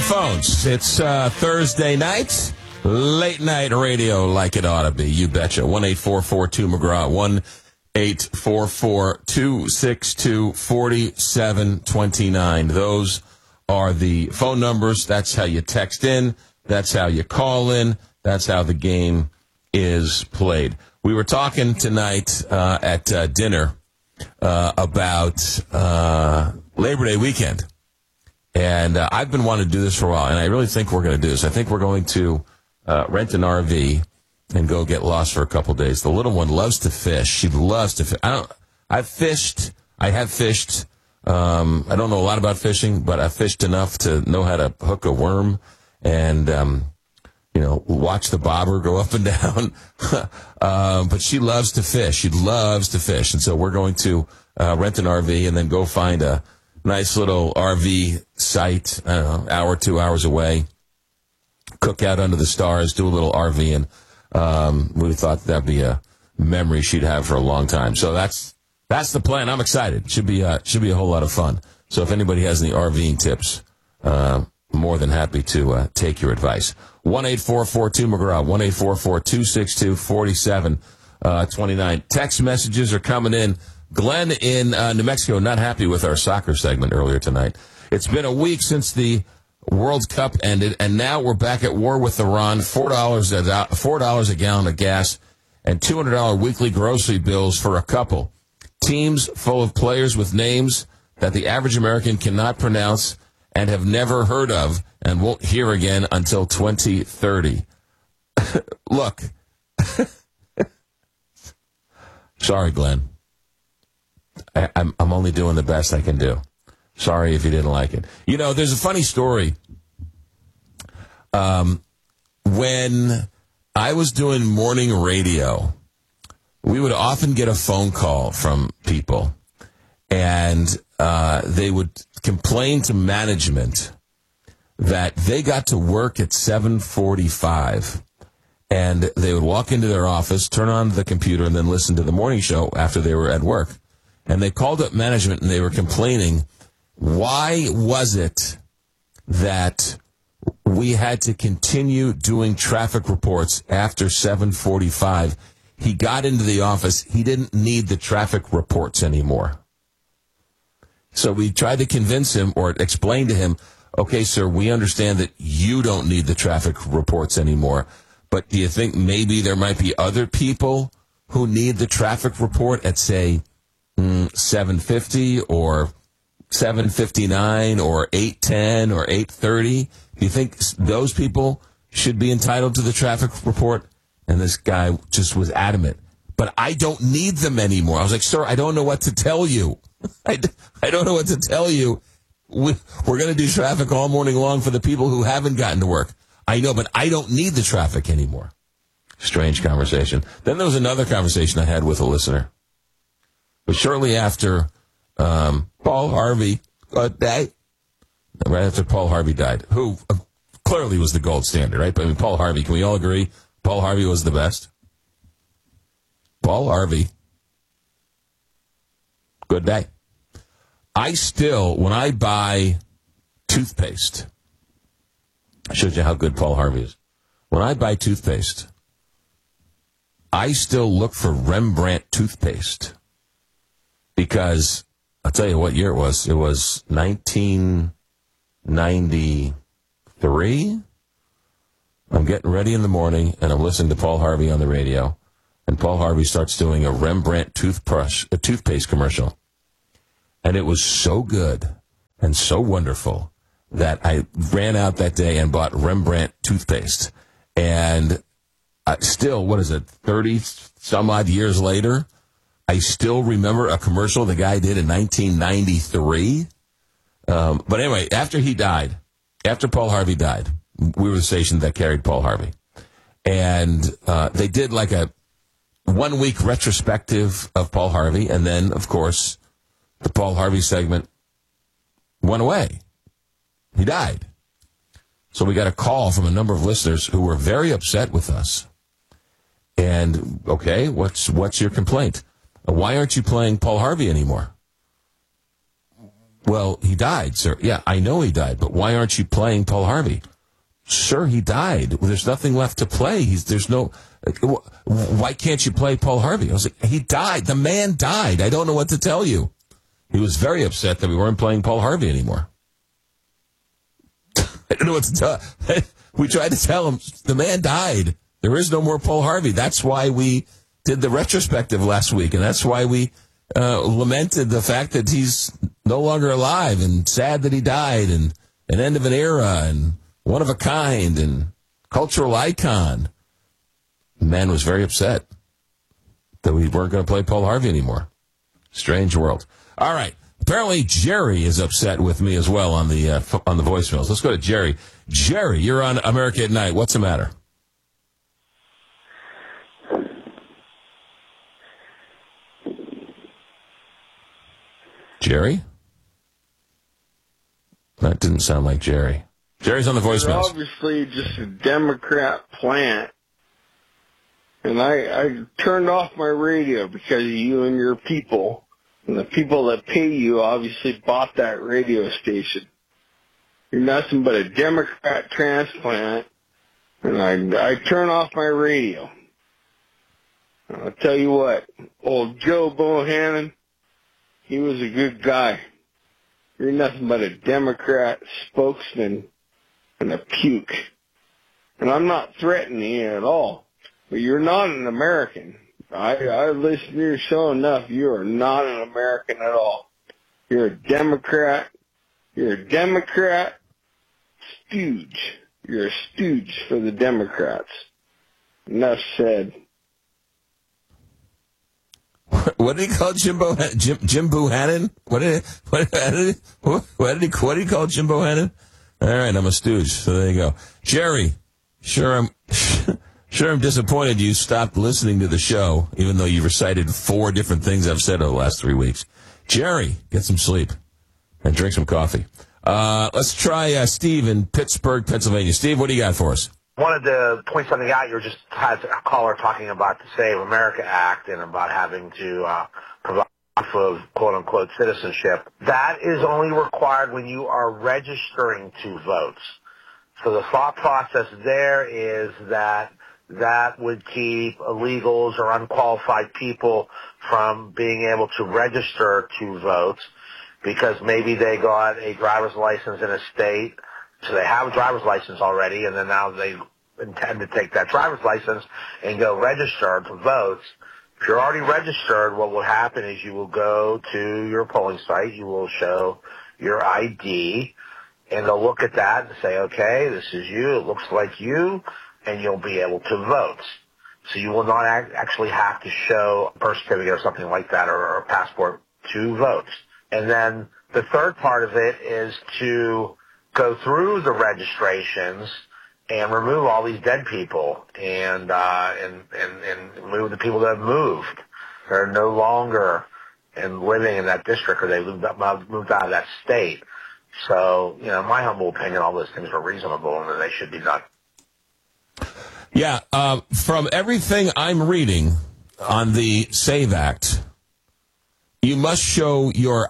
phones. It's Thursday night, late night radio like it ought to be. You betcha. 1-844-2-McGraw. 1-844-262-4729. Those are the phone numbers. That's how you text in. That's how you call in. That's how the game is played. We were talking tonight at dinner about Labor Day weekend. And I've been wanting to do this for a while, and I really think we're going to do this. I think we're going to rent an RV and go get lost for a couple days. The little one loves to fish. She loves to fish. I have fished. I don't know a lot about fishing, but I've fished enough to know how to hook a worm and, watch the bobber go up and down. But she loves to fish. She loves to fish. And so we're going to rent an RV and then go find a nice little RV site, I don't know, hour, 2 hours away, cook out under the stars, do a little RV, and we thought that'd be a memory she'd have for a long time. So that's the plan. I'm excited. Should be a whole lot of fun. So if anybody has any RVing tips, more than happy to take your advice. 1-844-2-McGraw, 1-844-262-4729. Text messages are coming in. Glenn in New Mexico, not happy with our soccer segment earlier tonight. It's been a week since the World Cup ended, and now we're back at war with Iran. $4 a gallon of gas and $200 weekly grocery bills for a couple. Teams full of players with names that the average American cannot pronounce and have never heard of and won't hear again until 2030. Look. Sorry, Glenn. I'm only doing the best I can do. Sorry if you didn't like it. You know, there's a funny story. When I was doing morning radio, we would often get a phone call from people, and they would complain to management that they got to work at 7:45, and they would walk into their office, turn on the computer, and then listen to the morning show after they were at work. And they called up management, and they were complaining, why was it that we had to continue doing traffic reports after 7:45? He got into the office. He didn't need the traffic reports anymore. So we tried to convince him or explain to him, okay, sir, we understand that you don't need the traffic reports anymore, but do you think maybe there might be other people who need the traffic report at, say, 7:50 or 7:59 or 8:10 or 8:30? Do you think those people should be entitled to the traffic report? And this guy just was adamant. But I don't need them anymore. I was like, sir, I don't know what to tell you. I don't know what to tell you. We're going to do traffic all morning long for the people who haven't gotten to work. I know, but I don't need the traffic anymore. Strange conversation. Then there was another conversation I had with a listener. But shortly after Paul Harvey died, right after Paul Harvey died, who clearly was the gold standard, right? But I mean, Paul Harvey, can we all agree Paul Harvey was the best? Paul Harvey. Good day. I still, when I buy toothpaste, I showed you how good Paul Harvey is. When I buy toothpaste, I still look for Rembrandt toothpaste. Because I'll tell you what year it was. It was 1993. I'm getting ready in the morning, and I'm listening to Paul Harvey on the radio. And Paul Harvey starts doing a Rembrandt toothpaste commercial. And it was so good and so wonderful that I ran out that day and bought Rembrandt toothpaste. And still, 30-some-odd years later, I still remember a commercial the guy did in 1993. But anyway, after Paul Harvey died, we were the station that carried Paul Harvey. And they did like a 1-week retrospective of Paul Harvey. And then, of course, the Paul Harvey segment went away. He died. So we got a call from a number of listeners who were very upset with us. And, okay, what's your complaint? Why aren't you playing Paul Harvey anymore? Well, he died, sir. Yeah, I know he died, but why aren't you playing Paul Harvey? Sir, he died. There's nothing left to play. Why can't you play Paul Harvey? I was like, he died. The man died. I don't know what to tell you. He was very upset that we weren't playing Paul Harvey anymore. I don't know what to tell. We tried to tell him the man died. There is no more Paul Harvey. That's why we did the retrospective last week, and that's why we lamented the fact that he's no longer alive, and sad that he died, and an end of an era, and one of a kind, and cultural icon. The man was very upset that we weren't going to play Paul Harvey anymore. Strange world. All right. Apparently, Jerry is upset with me as well on the voicemails. Let's go to Jerry. Jerry, you're on America at Night. What's the matter? Jerry? That didn't sound like Jerry. Jerry's on the voicemails. You're obviously just a Democrat plant. And I turned off my radio because of you and your people. And the people that pay you obviously bought that radio station. You're nothing but a Democrat transplant. And I turn off my radio. And I'll tell you what, old Joe Bohannon, he was a good guy. You're nothing but a Democrat spokesman and a puke. And I'm not threatening you at all. But you're not an American. I listen to your show enough. You are not an American at all. You're a Democrat. You're a Democrat stooge. You're a stooge for the Democrats. Enough said. What did he call Jim Bohannon? What did he call Jim Bohannon? All right, I'm a stooge. So there you go. Jerry, sure I'm disappointed you stopped listening to the show, even though you recited 4 different things I've said over the last 3 weeks. Jerry, get some sleep and drink some coffee. Let's try Steve in Pittsburgh, Pennsylvania. Steve, what do you got for us? Wanted to point something out. You just had a caller talking about the Save America Act and about having to provide proof of quote-unquote citizenship. That is only required when you are registering to vote. So the thought process there is that would keep illegals or unqualified people from being able to register to vote because maybe they got a driver's license in a state, so they have a driver's license already, and then now they intend to take that driver's license and go register to vote. If you're already registered, what will happen is you will go to your polling site, you will show your ID, and they'll look at that and say, okay, this is you, it looks like you, and you'll be able to vote. So you will not actually have to show a birth certificate or something like that or a passport to vote. And then the third part of it is to go through the registrations and remove all these dead people and move the people that have moved. They're no longer living in that district, or they moved out of that state. So, in my humble opinion, all those things are reasonable and they should be done. Yeah, from everything I'm reading on the SAVE Act, you must show your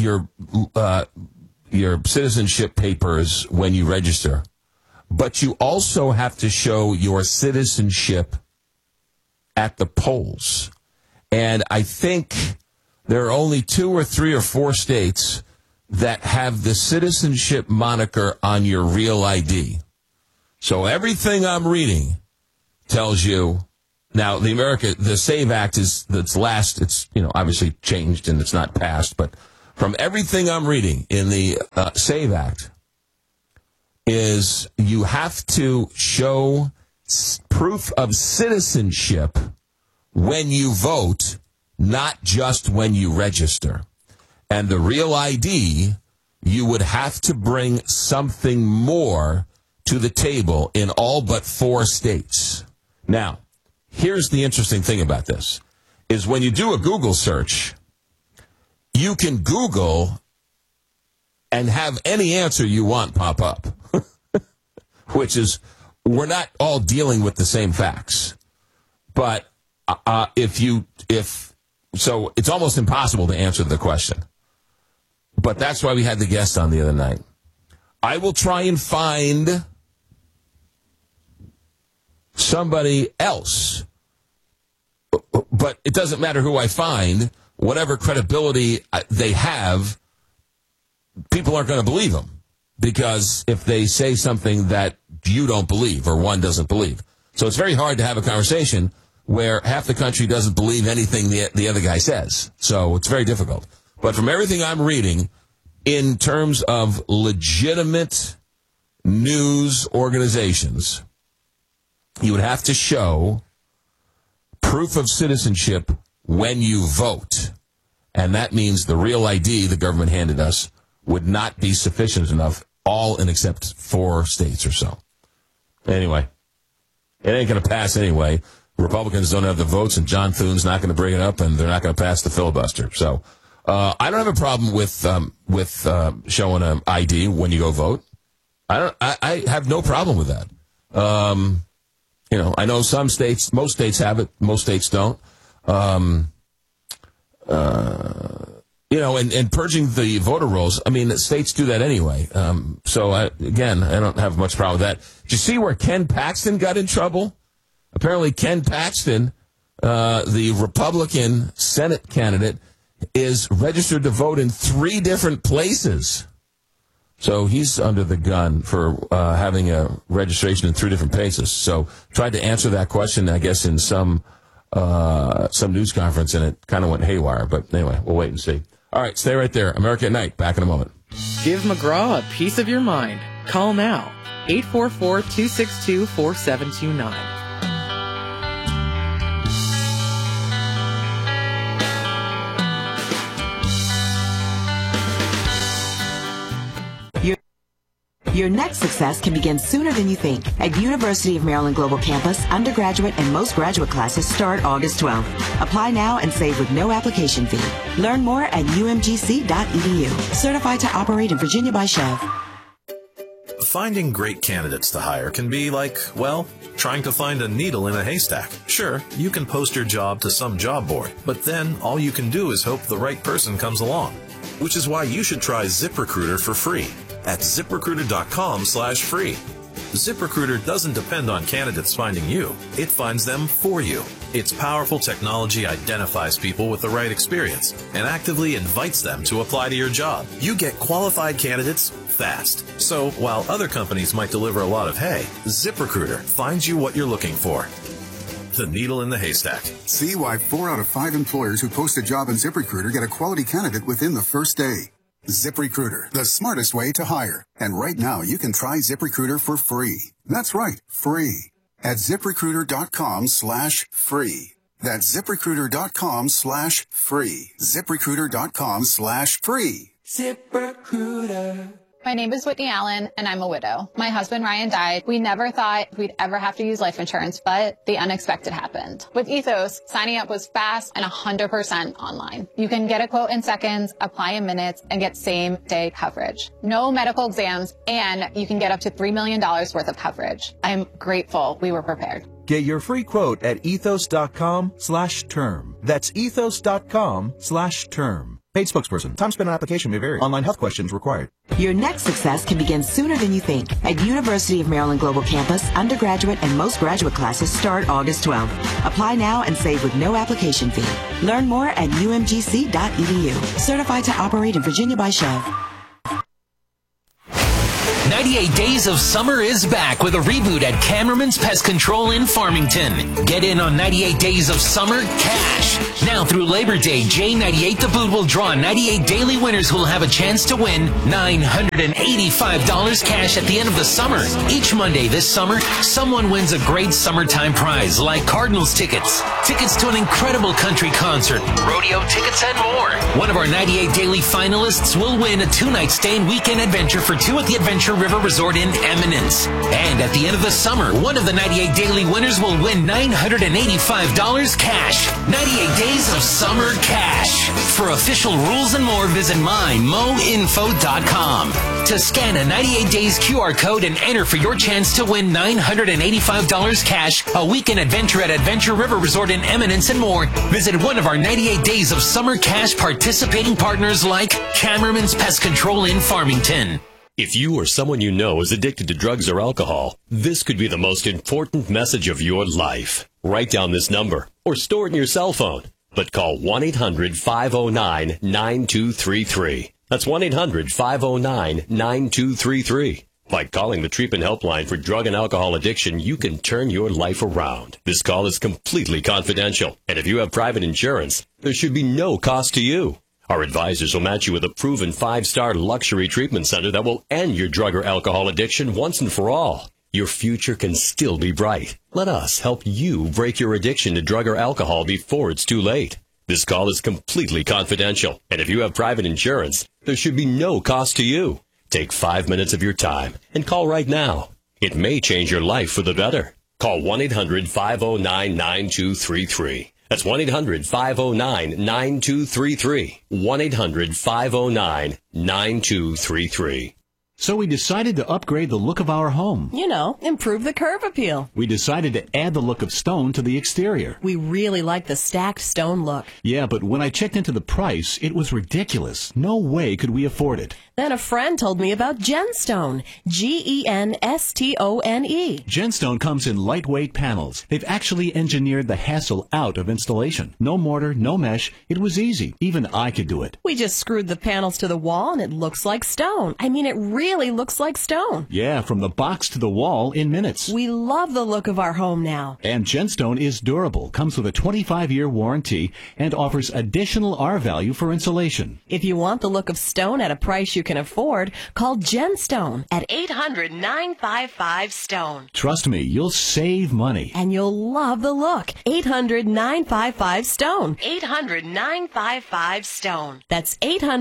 citizenship papers when you register, but you also have to show your citizenship at the polls. And I think there are only 2 or 3 or 4 states that have the citizenship moniker on your real ID. So everything I'm reading tells you, now the SAVE Act it's obviously changed and it's not passed, but from everything I'm reading in the SAVE Act is you have to show proof of citizenship when you vote, not just when you register. And the real ID, you would have to bring something more to the table in all but 4 states. Now, here's the interesting thing about this, is when you do a Google search, you can Google and have any answer you want pop up, which is, we're not all dealing with the same facts. But so it's almost impossible to answer the question. But that's why we had the guest on the other night. I will try and find somebody else. But it doesn't matter who I find. Whatever credibility they have, people aren't going to believe them. Because if they say something that you don't believe or one doesn't believe. So it's very hard to have a conversation where half the country doesn't believe anything the other guy says. So it's very difficult. But from everything I'm reading, in terms of legitimate news organizations, you would have to show proof of citizenship when you vote. And that means the real ID the government handed us would not be sufficient enough, all in except 4 states or so. Anyway, it ain't going to pass anyway. Republicans don't have the votes, and John Thune's not going to bring it up, and they're not going to pass the filibuster. So I don't have a problem with showing an ID when you go vote. I have no problem with that. I know some states, most states have it, most states don't. And purging the voter rolls, I mean, states do that anyway. So, I don't have much problem with that. Did you see where Ken Paxton got in trouble? Apparently, Ken Paxton, the Republican Senate candidate, is registered to vote in 3 different places. So he's under the gun for having a registration in 3 different places. So tried to answer that question, I guess, in some news conference, and it kind of went haywire. But anyway, we'll wait and see. All right, stay right there. America at Night, back in a moment. Give McGraw a piece of your mind. Call now, 844-262-4729. Your next success can begin sooner than you think. At University of Maryland Global Campus, undergraduate and most graduate classes start August 12th. Apply now and save with no application fee. Learn more at umgc.edu. Certified to operate in Virginia by Chev. Finding great candidates to hire can be like, well, trying to find a needle in a haystack. Sure, you can post your job to some job board, but then all you can do is hope the right person comes along. Which is why you should try ZipRecruiter for free at ZipRecruiter.com/free. ZipRecruiter doesn't depend on candidates finding you. It finds them for you. Its powerful technology identifies people with the right experience and actively invites them to apply to your job. You get qualified candidates fast. So while other companies might deliver a lot of hay, ZipRecruiter finds you what you're looking for. The needle in the haystack. See why 4 out of 5 employers who post a job on ZipRecruiter get a quality candidate within the first day. ZipRecruiter, the smartest way to hire. And right now, you can try ZipRecruiter for free. That's right, free. At ZipRecruiter.com/free. That's ZipRecruiter.com/free. ZipRecruiter.com/free. ZipRecruiter. My name is Whitney Allen, and I'm a widow. My husband, Ryan, died. We never thought we'd ever have to use life insurance, but the unexpected happened. With Ethos, signing up was fast and 100% online. You can get a quote in seconds, apply in minutes, and get same-day coverage. No medical exams, and you can get up to $3 million worth of coverage. I'm grateful we were prepared. Get your free quote at ethos.com/term. That's ethos.com/term. Paid spokesperson. Time spent on application may vary. Online health questions required. Your next success can begin sooner than you think. At University of Maryland Global Campus, undergraduate and most graduate classes start August 12th. Apply now and save with no application fee. Learn more at umgc.edu. Certified to operate in Virginia by Chev. 98 Days of Summer is back with a reboot at Cameraman's Pest Control in Farmington. Get in on 98 Days of Summer cash. Now through Labor Day, J98 The Boot will draw 98 daily winners who will have a chance to win $985 cash at the end of the summer. Each Monday this summer, someone wins a great summertime prize like Cardinals tickets, tickets to an incredible country concert, rodeo tickets, and more. One of our 98 daily finalists will win a 2-night stay and weekend adventure for 2 at the Adventure River Resort in Eminence. And at the end of the summer, one of the 98 Daily winners will win $985 cash. 98 Days of Summer Cash. For official rules and more, visit mymoinfo.com. To scan a 98 Days QR code and enter for your chance to win $985 cash, a weekend adventure at Adventure River Resort in Eminence, and more, visit one of our 98 Days of Summer Cash participating partners like Cameraman's Pest Control in Farmington. If you or someone you know is addicted to drugs or alcohol, this could be the most important message of your life. Write down this number or store it in your cell phone. But call 1-800-509-9233. That's 1-800-509-9233. By calling the treatment helpline for drug and alcohol addiction, you can turn your life around. This call is completely confidential, and if you have private insurance, there should be no cost to you. Our advisors will match you with a proven 5-star luxury treatment center that will end your drug or alcohol addiction once and for all. Your future can still be bright. Let us help you break your addiction to drug or alcohol before it's too late. This call is completely confidential, and if you have private insurance, there should be no cost to you. Take 5 minutes of your time and call right now. It may change your life for the better. Call 1-800-509-9233. That's 1-800-509-9233. 1-800-509-9233. So we decided to upgrade the look of our home. You know, improve the curb appeal. We decided to add the look of stone to the exterior. We really like the stacked stone look. Yeah, but when I checked into the price, it was ridiculous. No way could we afford it. Then a friend told me about Genstone. Genstone. Genstone comes in lightweight panels. They've actually engineered the hassle out of installation. No mortar, no mesh. It was easy. Even I could do it. We just screwed the panels to the wall and it looks like stone. I mean, it really looks like stone. Yeah, from the box to the wall in minutes. We love the look of our home now. And Genstone is durable, comes with a 25-year warranty, and offers additional R-value for insulation. If you want the look of stone at a price you can afford, call Genstone at 800-955-STONE. Trust me, you'll save money. And you'll love the look. 800-955-STONE. 800-955-STONE. That's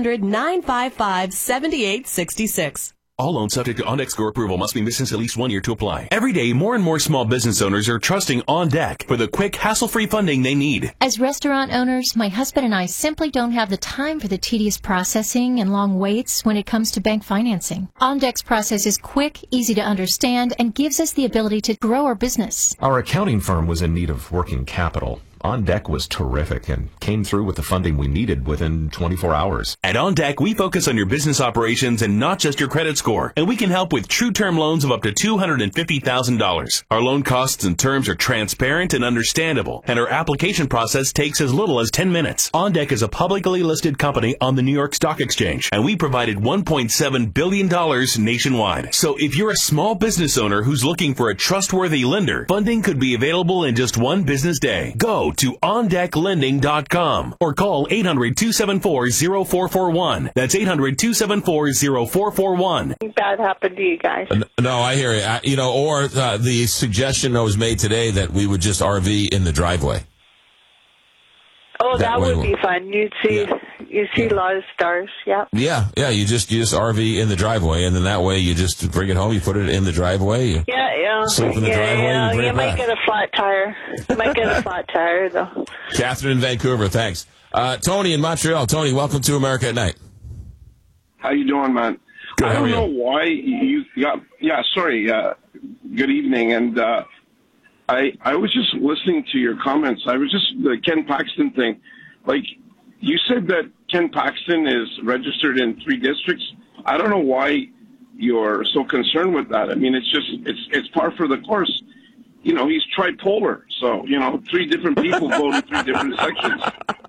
800-955-7866. All loans subject to OnDeck score approval must be missing at least 1 year to apply. Every day, more and more small business owners are trusting OnDeck for the quick, hassle-free funding they need. As restaurant owners, my husband and I simply don't have the time for the tedious processing and long waits when it comes to bank financing. OnDeck's process is quick, easy to understand, and gives us the ability to grow our business. Our accounting firm was in need of working capital. OnDeck was terrific and came through with the funding we needed within 24 hours. At OnDeck, we focus on your business operations and not just your credit score. And we can help with true term loans of up to $250,000. Our loan costs and terms are transparent and understandable, and our application process takes as little as 10 minutes. OnDeck is a publicly listed company on the New York Stock Exchange, and we provided $1.7 billion nationwide. So if you're a small business owner who's looking for a trustworthy lender, funding could be available in just one business day. Go to OnDeckLending.com or call 800-274-0441. That's 800-274-0441. Bad happened to you guys. No, I hear you. The suggestion that was made today that we would just RV in the driveway. Oh, that would be fun. You'd see a lot of stars. Yeah. Yeah. You just RV in the driveway, and then that way you just bring it home. You put it in the driveway. Sleep in the driveway. You might get a flat tire. You might get a flat tire though. Catherine in Vancouver, thanks. Tony in Montreal. Tony, welcome to America at Night. How you doing, man? Good, I don't know why you got. Yeah, sorry. Good evening, and I was just listening to your comments. I was just the Ken Paxton thing. Like, you said that Ken Paxton is registered in 3 districts. I don't know why you're so concerned with that. I mean, it's par for the course. You know, he's tripolar. So, 3 different people vote in 3 different sections.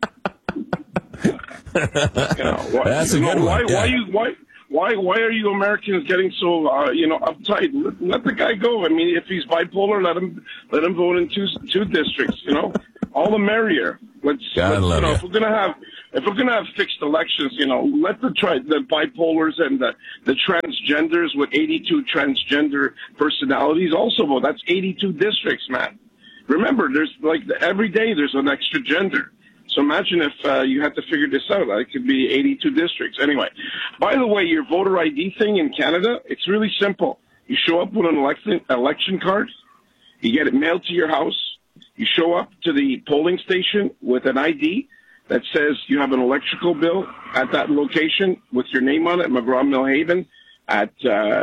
That's a good one. Why are you Americans getting so uptight? Let the guy go. I mean, if he's bipolar, let him vote in two districts. All the merrier. If we're gonna have fixed elections, let the bipolars and the transgenders with 82 transgender personalities also vote. That's 82 districts, man. Remember, there's every day there's an extra gender. So imagine if you had to figure this out. It could be 82 districts. Anyway, by the way, your voter ID thing in Canada, it's really simple. You show up with an election card. You get it mailed to your house. You show up to the polling station with an ID that says you have an electrical bill at that location with your name on it, McGraw-Millhaven, at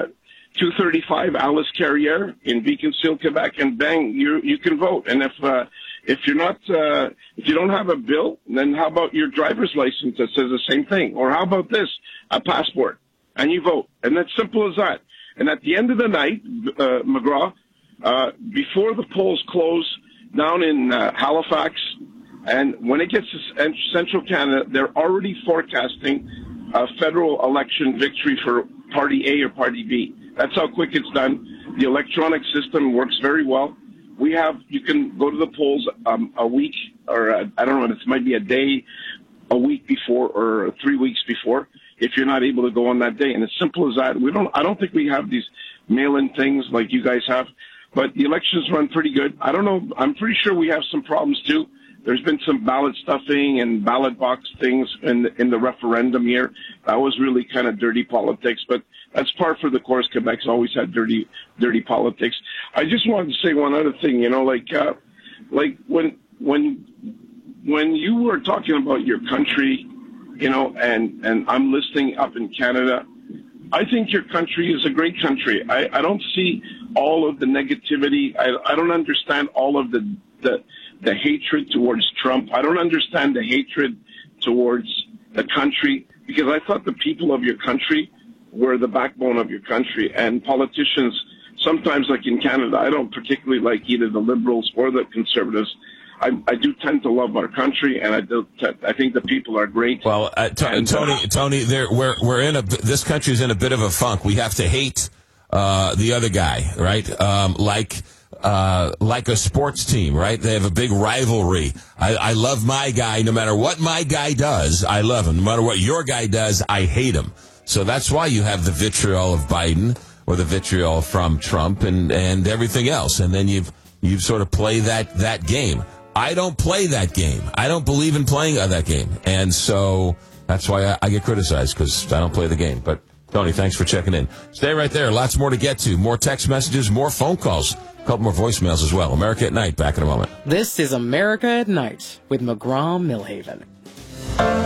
235 Alice Carrière in Beaconsfield, Quebec, and bang, you can vote. And if you're not, if you don't have a bill, then how about your driver's license that says the same thing? Or how about this, a passport, and you vote. And that's simple as that. And at the end of the night, McGraw, before the polls close down in Halifax, and when it gets to Central Canada, they're already forecasting a federal election victory for Party A or Party B. That's how quick it's done. The electronic system works very well. You can go to the polls a week, or I don't know, it might be a day, a week before, or 3 weeks before, if you're not able to go on that day. And as simple as that. I don't think we have these mail-in things like you guys have, but the elections run pretty good. I don't know. I'm pretty sure we have some problems too. There's been some ballot stuffing and ballot box things in the referendum year. That was really kind of dirty politics, but that's par for the course. Quebec's always had dirty politics. I just wanted to say one other thing, like when you were talking about your country, and I'm listening up in Canada, I think your country is a great country. I don't see all of the negativity. I don't understand all of the hatred towards Trump. I don't understand the hatred towards the country, because I thought the people of your country were the backbone of your country. And politicians, sometimes like in Canada, I don't particularly like either the Liberals or the Conservatives. I do tend to love our country, and I think the people are great. Well, Tony, this country's in a bit of a funk. We have to hate the other guy, right? Like a sports team, right? They have a big rivalry. I love my guy. No matter what my guy does, I love him. No matter what your guy does, I hate him. So that's why you have the vitriol of Biden or the vitriol from Trump and everything else. And then you've sort of play that game. I don't play that game. I don't believe in playing that game. And so that's why I get criticized, because I don't play the game. But Tony, thanks for checking in. Stay right there. Lots more to get to. More text messages, more phone calls. A couple more voicemails as well. America at Night, back in a moment. This is America at Night with McGraw-Millhaven.